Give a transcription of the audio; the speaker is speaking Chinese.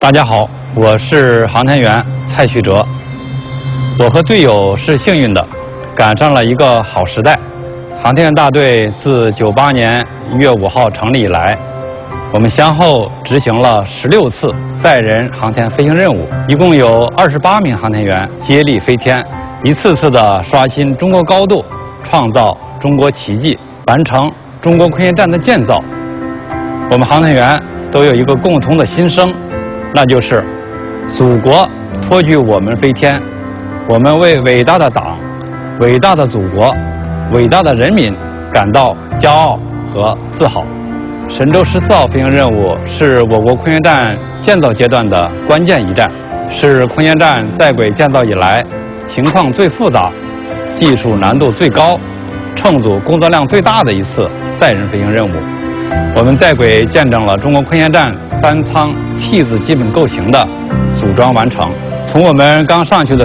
大家好，我是航天员蔡旭哲。我和队友是幸运的，赶上了一个好时代。航天员大队自98年1月5号成立以来，我们先后执行了16次载人航天飞行任务，一共有28名航天员接力飞天，一次次的刷新中国高度，创造中国奇迹，完成中国空间站的建造。我们航天员都有一个共同的心声，那就是祖国托举我们飞天，我们为伟大的党、伟大的祖国、伟大的人民感到骄傲和自豪。神舟14号飞行任务是我国空间站建造阶段的关键一站，是空间站在轨建造以来情况最复杂、技术难度最高、乘组工作量最大的一次载人飞行任务。我们在轨见证了中国空间站3舱 T 字基本构型的组装完成。从我们刚上去的